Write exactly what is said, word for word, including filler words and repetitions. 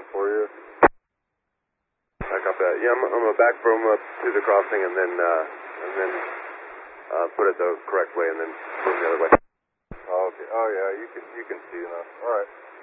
for you. I copy that. Yeah, I'm, I'm gonna back from up to the crossing and then uh, and then uh, put it the correct way and then move the other way. Oh, okay. Oh yeah, you can you can see enough. All right.